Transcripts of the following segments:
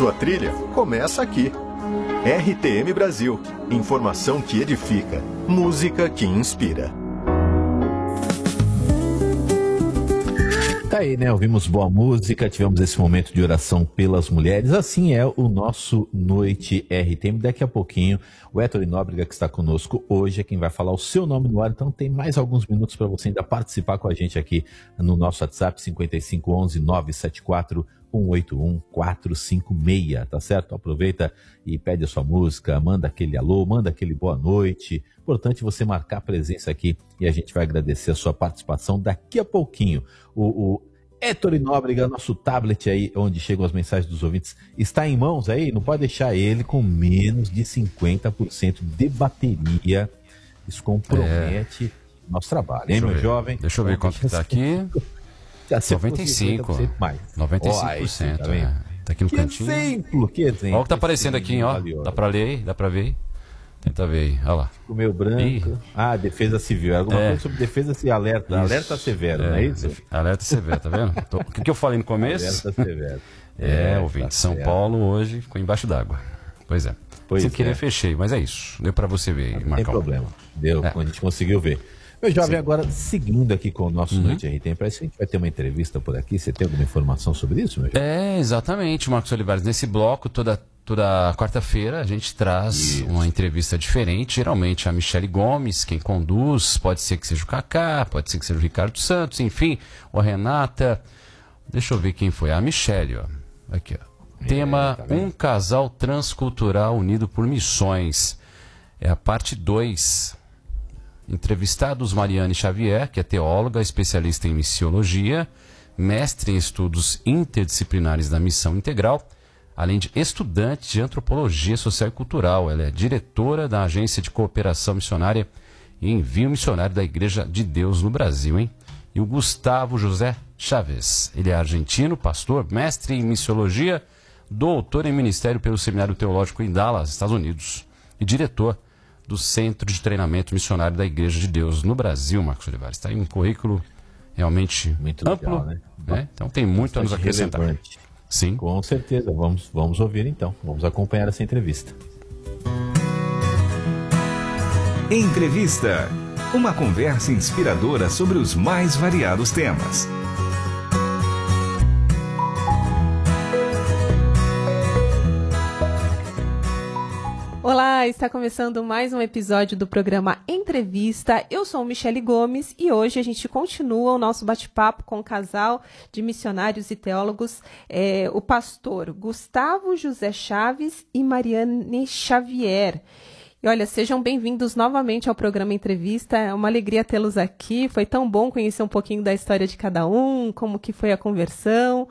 Sua trilha começa aqui. RTM Brasil. Informação que edifica. Música que inspira. Tá aí, né? Ouvimos boa música, tivemos esse momento de oração pelas mulheres. Assim é o nosso Noite RTM. Daqui a pouquinho, o Héctor Nóbrega, que está conosco hoje, é quem vai falar o seu nome no ar. Então tem mais alguns minutos para você ainda participar com a gente aqui no nosso WhatsApp, 5511-974-181-456, tá certo? Aproveita e pede a sua música, manda aquele alô, manda aquele boa noite. Importante você marcar a presença aqui e a gente vai agradecer a sua participação daqui a pouquinho. O Héctor Nóbrega, nosso tablet aí, onde chegam as mensagens dos ouvintes, está em mãos aí? Não pode deixar ele com menos de 50% de bateria. Isso compromete o nosso trabalho, hein, meu jovem? Deixa eu ver quanto que está aqui. 95%. Mais. 95%. Tá vendo? Tá aqui no cantinho. Que exemplo. Olha o que tá aparecendo aqui, ó. Dá pra ler aí? Dá pra ver aí? Tenta ver aí, olha lá. O meu branco. Ih. Defesa civil. Alguma coisa sobre defesa civil. Alerta severo, não é isso? Alerta severo, tá vendo? O que eu falei no começo? Alerta severo. Ouvinte. Tá São Paulo hoje ficou embaixo d'água. Pois é. Sem querer fechei, mas é isso. Deu pra você ver aí, Marcão. Não tem problema. Deu, a gente conseguiu ver. Meu jovem, agora, seguindo aqui com o nosso Noite RTM, parece que a gente vai ter uma entrevista por aqui. Você tem alguma informação sobre isso, meu jovem? Exatamente, Marcos Olivares. Nesse bloco, toda quarta-feira, a gente traz uma entrevista diferente. Geralmente a Michele Gomes, quem conduz, pode ser que seja o Kaká, pode ser que seja o Ricardo Santos, enfim, ou a Renata. Deixa eu ver quem foi. A Michele, ó. Aqui, ó. Tema, um casal transcultural unido por missões. É a parte 2. Entrevistados Mariane Xavier, que é teóloga, especialista em missiologia, mestre em estudos interdisciplinares da missão integral, além de estudante de antropologia social e cultural. Ela é diretora da Agência de Cooperação Missionária e Envio Missionário da Igreja de Deus no Brasil, hein? E o Gustavo José Chaves. Ele é argentino, pastor, mestre em missiologia, doutor em ministério pelo Seminário Teológico em Dallas, Estados Unidos, e diretor do Centro de Treinamento Missionário da Igreja de Deus no Brasil, Marcos Olivares. Está aí um currículo realmente muito amplo, legal, né? Então tem muito a nos acrescentar. Relevante. Sim. Com certeza. Vamos ouvir então. Vamos acompanhar essa entrevista. Entrevista. Uma conversa inspiradora sobre os mais variados temas. Olá, está começando mais um episódio do programa Entrevista. Eu sou Michele Gomes e hoje a gente continua o nosso bate-papo com o casal de missionários e teólogos, o pastor Gustavo José Chaves e Mariane Xavier. E olha, sejam bem-vindos novamente ao programa Entrevista. É uma alegria tê-los aqui. Foi tão bom conhecer um pouquinho da história de cada um, como que foi a conversão.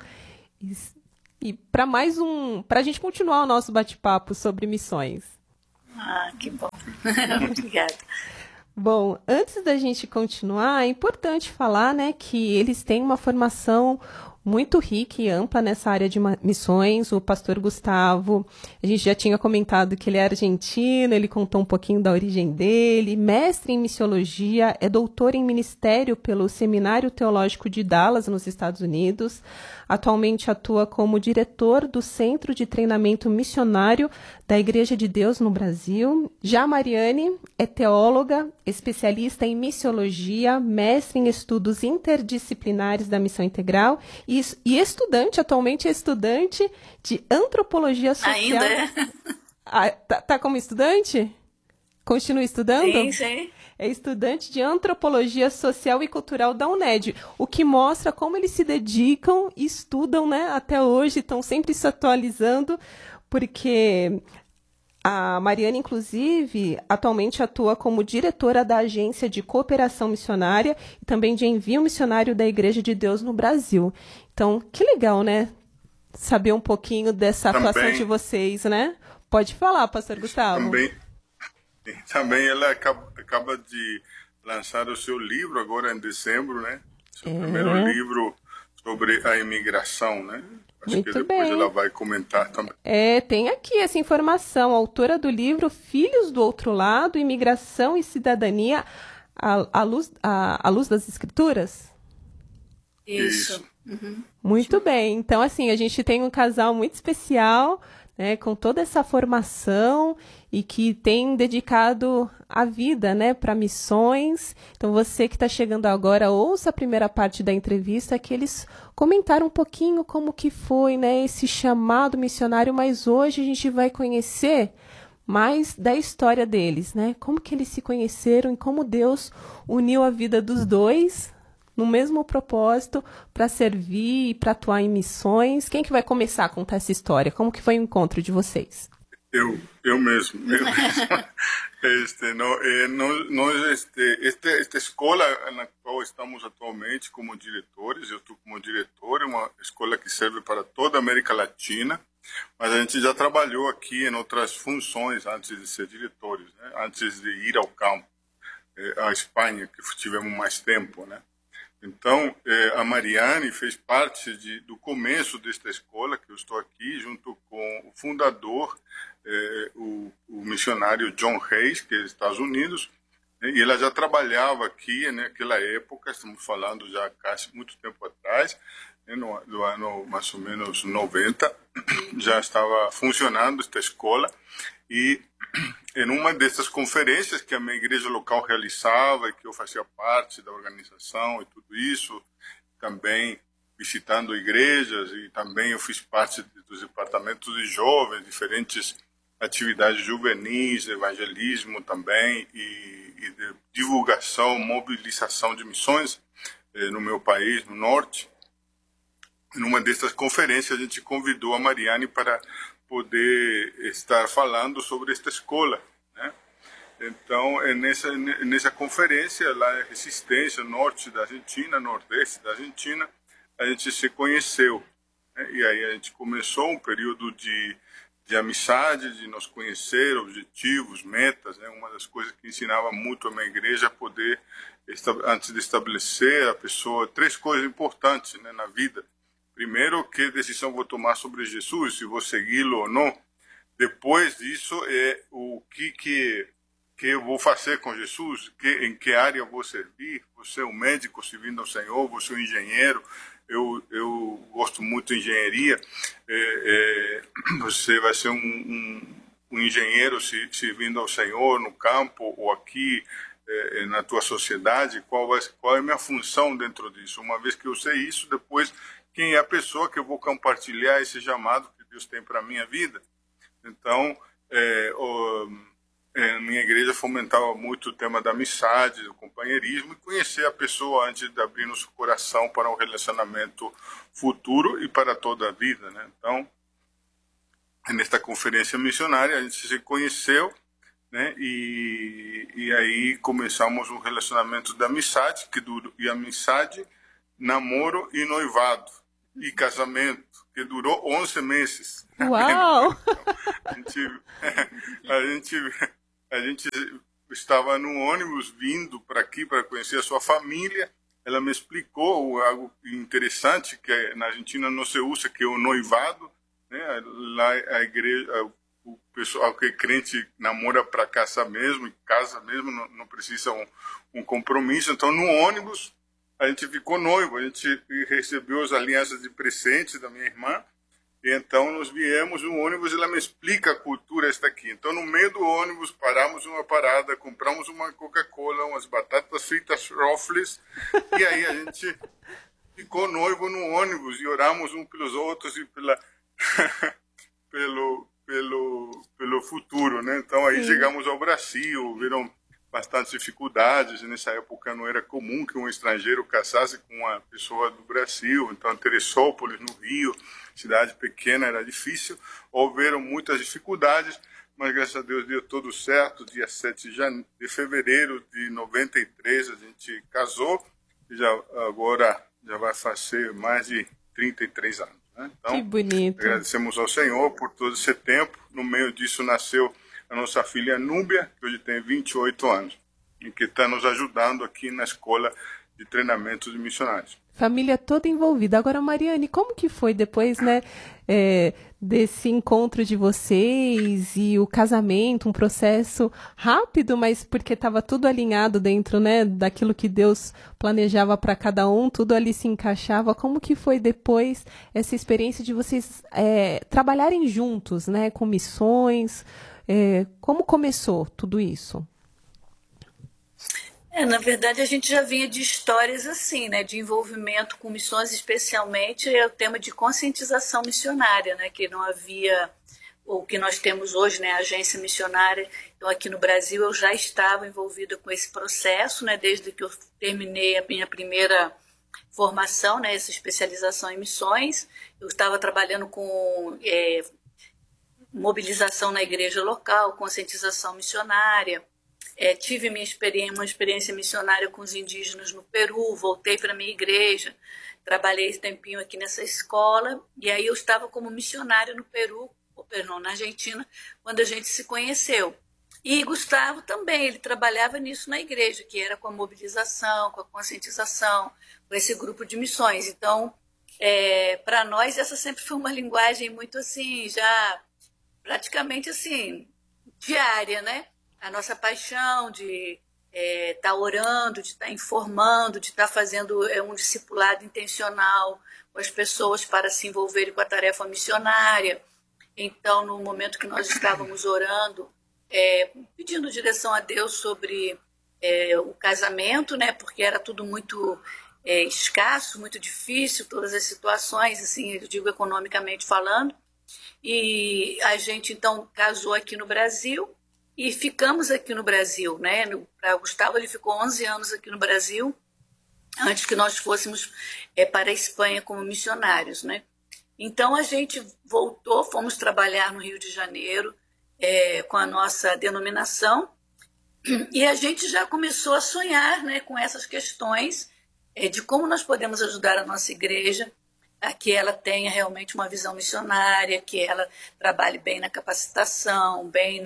E para a gente continuar o nosso bate-papo sobre missões. Que bom. Obrigada. Bom, antes da gente continuar, é importante falar, né, que eles têm uma formação muito rica e ampla nessa área de missões. O pastor Gustavo, a gente já tinha comentado que ele é argentino, ele contou um pouquinho da origem dele, mestre em missiologia, é doutor em ministério pelo Seminário Teológico de Dallas, nos Estados Unidos. Atualmente atua como diretor do Centro de Treinamento Missionário da Igreja de Deus no Brasil. Já a Mariane é teóloga, especialista em missiologia, mestre em estudos interdisciplinares da missão integral e atualmente é estudante de antropologia social. Ainda é? Tá como estudante? Continua estudando? Sim. É estudante de antropologia social e cultural da UNED, o que mostra como eles se dedicam e estudam, né, até hoje, estão sempre se atualizando, porque a Mariane, inclusive, atualmente atua como diretora da Agência de Cooperação Missionária e também de Envio Missionário da Igreja de Deus no Brasil. Então, que legal, né? Saber um pouquinho dessa atuação de vocês, né? Pode falar, pastor Gustavo. Também ela acaba de lançar o seu livro agora em dezembro, né? Seu primeiro livro sobre a imigração, né? Acho Muito que depois bem. ela vai comentar também. Tem aqui essa informação. Autora do livro Filhos do Outro Lado, Imigração e Cidadania à luz das Escrituras? Isso. Uhum. Muito bem. Então, assim, a gente tem um casal muito especial, né, com toda essa formação e que tem dedicado a vida, né, para missões. Então, você que está chegando agora, ouça a primeira parte da entrevista, que eles comentaram um pouquinho como que foi, né, esse chamado missionário, mas hoje a gente vai conhecer mais da história deles, né? Como que eles se conheceram e como Deus uniu a vida dos dois no mesmo propósito para servir e para atuar em missões. Quem que vai começar a contar essa história? Como que foi o encontro de vocês? Eu mesmo. Esta escola na qual estamos atualmente como diretores, eu estou como diretor, é uma escola que serve para toda a América Latina, mas a gente já trabalhou aqui em outras funções antes de ser diretores, né? Antes de ir ao campo, à Espanha, que tivemos mais tempo, né? Então, a Mariane fez parte do começo desta escola, que eu estou aqui, junto com o fundador, o missionário John Reis, que é dos Estados Unidos, né? E ela já trabalhava aqui naquela época, estamos falando já muito tempo atrás, né? No ano mais ou menos 90, já estava funcionando esta escola, e em uma dessas conferências que a minha igreja local realizava e que eu fazia parte da organização e tudo isso, também visitando igrejas, e também eu fiz parte dos departamentos de jovens, diferentes atividades juvenis, de evangelismo também, e de divulgação, mobilização de missões no meu país, no norte. Numa dessas conferências a gente convidou a Mariane para poder estar falando sobre esta escola, né? Então, nessa conferência, lá em Resistência, norte da Argentina, nordeste da Argentina, a gente se conheceu, né? E aí a gente começou um período de amizade, de nos conhecer, objetivos, metas, né? Uma das coisas que ensinava muito a minha igreja é poder, antes de estabelecer a pessoa, 3 coisas importantes, né, na vida. Primeiro, que decisão vou tomar sobre Jesus, se vou segui-lo ou não. Depois disso, o que eu vou fazer com Jesus, em que área vou servir. Você é um médico servindo ao Senhor, você é um engenheiro, eu gosto muito de engenharia, você vai ser um engenheiro servindo ao Senhor no campo ou aqui na tua sociedade. Qual é a minha função dentro disso? Uma vez que eu sei isso, depois quem é a pessoa que eu vou compartilhar esse chamado que Deus tem para a minha vida. Então, minha igreja fomentava muito o tema da amizade, do companheirismo, e conhecer a pessoa antes de abrir nosso coração para um relacionamento futuro e para toda a vida, né? Então, nesta conferência missionária, a gente se conheceu, né? E aí começamos um relacionamento de amizade, e amizade, namoro e noivado. E casamento, que durou 11 meses. Uau! A gente estava no ônibus vindo para aqui para conhecer a sua família. Ela me explicou algo interessante, que na Argentina não se usa, que é o noivado, né? Lá a igreja, o pessoal que é crente namora para casar mesmo, e casa mesmo, não precisa um compromisso. Então, no ônibus, a gente ficou noivo, a gente recebeu as alianças de presente da minha irmã, e então nós viemos no ônibus e ela me explica a cultura esta aqui. Então, no meio do ônibus, paramos uma parada, compramos uma Coca-Cola, umas batatas fritas Ruffles, e aí a gente ficou noivo no ônibus e oramos uns pelos outros e pelo futuro, né? Então, aí chegamos ao Brasil, viram bastantes dificuldades. Nessa época não era comum que um estrangeiro casasse com uma pessoa do Brasil. Então, Teresópolis, no Rio, cidade pequena, era difícil. Houveram muitas dificuldades, mas graças a Deus deu tudo certo. Dia 7 de fevereiro de 93 a gente casou, e agora já vai fazer mais de 33 anos. Né? Então, que bonito. Agradecemos ao Senhor por todo esse tempo. No meio disso nasceu a nossa filha Núbia, que hoje tem 28 anos, e que está nos ajudando aqui na escola de treinamento de missionários. família toda envolvida. Agora, Mariane, como que foi depois, né, desse encontro de vocês e o casamento, um processo rápido, mas porque estava tudo alinhado dentro, né, daquilo que Deus planejava para cada um, tudo ali se encaixava. Como que foi depois essa experiência de vocês trabalharem juntos, né, com missões? Como começou tudo isso? Na verdade, a gente já vinha de histórias assim, né, de envolvimento com missões, especialmente o tema de conscientização missionária, né, que não havia o que nós temos hoje, né, a agência missionária. Então, aqui no Brasil, eu já estava envolvida com esse processo, né, desde que eu terminei a minha primeira formação, né, essa especialização em missões. Eu estava trabalhando com mobilização na igreja local, conscientização missionária. Tive uma experiência missionária com os indígenas no Peru, voltei para a minha igreja, trabalhei esse tempinho aqui nessa escola, e aí eu estava como missionária no Peru, na Argentina, quando a gente se conheceu. E Gustavo também, ele trabalhava nisso na igreja, que era com a mobilização, com a conscientização, com esse grupo de missões. Então, para nós, essa sempre foi uma linguagem muito assim, já praticamente assim, diária, né? A nossa paixão de estar orando, de estar informando, de estar fazendo um discipulado intencional com as pessoas para se envolverem com a tarefa missionária. Então, no momento que nós estávamos orando, pedindo direção a Deus sobre o casamento, né, porque era tudo muito escasso, muito difícil, todas as situações, assim, eu digo economicamente falando. E a gente, então, casou aqui no Brasil. E ficamos aqui no Brasil, né? Para Gustavo, ele ficou 11 anos aqui no Brasil, antes que nós fôssemos para a Espanha como missionários, né? Então, a gente voltou, fomos trabalhar no Rio de Janeiro com a nossa denominação, e a gente já começou a sonhar, né, com essas questões de como nós podemos ajudar a nossa igreja a que ela tenha realmente uma visão missionária, que ela trabalhe bem na capacitação, bem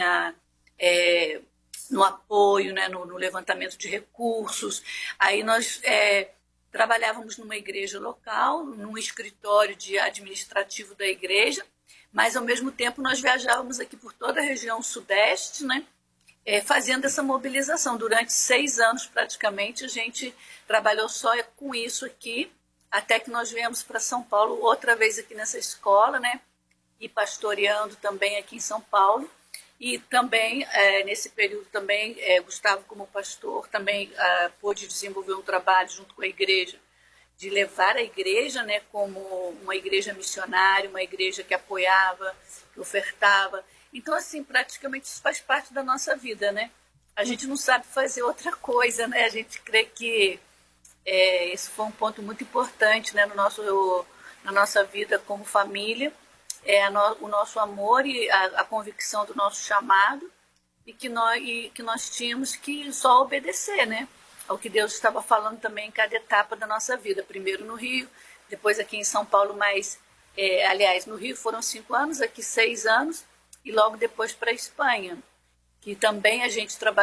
no apoio, né, no levantamento de recursos. Aí nós trabalhávamos numa igreja local, num escritório de administrativo da igreja, mas ao mesmo tempo nós viajávamos aqui por toda a região sudeste, né, fazendo essa mobilização. Durante 6 anos praticamente a gente trabalhou só com isso aqui, até que nós viemos para São Paulo outra vez aqui nessa escola, né, e pastoreando também aqui em São Paulo. E também, nesse período também, Gustavo como pastor também pôde desenvolver um trabalho junto com a igreja, de levar a igreja, né, como uma igreja missionária, uma igreja que apoiava, que ofertava. Então, assim, praticamente isso faz parte da nossa vida, né? A gente não sabe fazer outra coisa, né? A gente crê que esse foi um ponto muito importante, né, na nossa vida como família. O nosso amor e a convicção do nosso chamado, e que nós tínhamos que só obedecer, né, ao que Deus estava falando também em cada etapa da nossa vida. Primeiro no Rio, depois aqui em São Paulo, aliás, no Rio foram 5 anos, aqui 6 anos, e logo depois para a Espanha, que também a gente trabalhou